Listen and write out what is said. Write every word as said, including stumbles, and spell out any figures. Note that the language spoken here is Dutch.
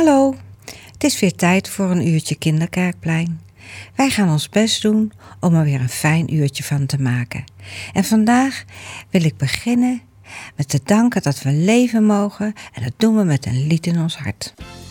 Hallo, het is weer tijd voor een uurtje Kinderkerkplein. Wij gaan ons best doen om er weer een fijn uurtje van te maken. En vandaag wil ik beginnen met te danken dat we leven mogen en dat doen we met een lied in ons hart.